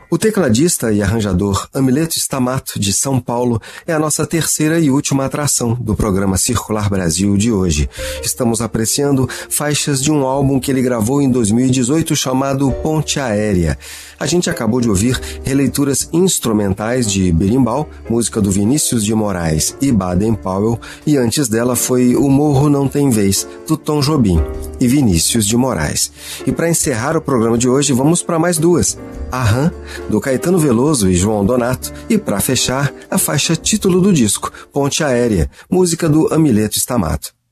O tecladista e arranjador Amileto Stamato, de São Paulo, é a nossa terceira e última atração do programa Circular Brasil de hoje. Estamos apreciando faixas de um álbum que ele gravou em 2018 chamado Ponte Aérea. A gente acabou de ouvir releituras instrumentais de Berimbau, música do Vinícius de Moraes e Baden Powell, e antes dela foi O Morro Não Tem Vez, do Tom Jobim e Vinícius de Moraes. E para encerrar o programa de hoje, vamos para mais duas. Aham, do Caetano Veloso e João Donato, e para fechar, a faixa título do disco, Ponte Aérea, música do Amileto Stamato.